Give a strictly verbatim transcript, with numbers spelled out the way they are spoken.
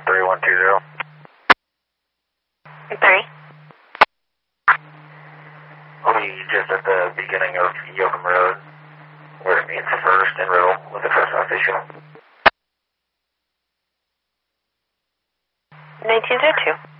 three one two zero. Three. I'll be just at the beginning of Yoakum Road, where it meets First and Riddle with the Fresno Station. nineteen oh two.